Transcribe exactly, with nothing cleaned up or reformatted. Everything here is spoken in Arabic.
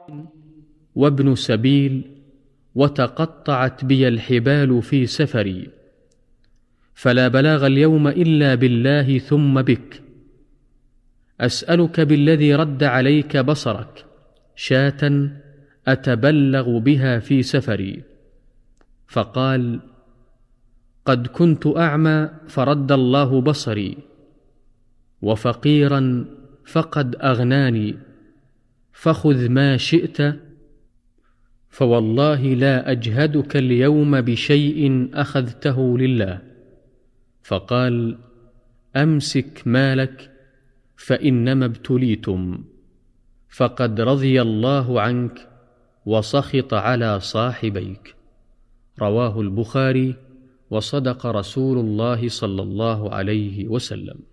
وابن سبيل، وتقطعت بي الحبال في سفري، فلا بلاغ اليوم إلا بالله ثم بك. أسألك بالذي رد عليك بصرك شاة أتبلغ بها في سفري. فقال: قد كنت أعمى فرد الله بصري، وفقيرا فقد أغناني، فخذ ما شئت، فوالله لا أجهدك اليوم بشيء أخذته لله. فقال: أمسك مالك فإنما ابتليتم، فقد رضي الله عنك وسخط على صاحبيك. رواه البخاري، وصدق رسول الله صلى الله عليه وسلم.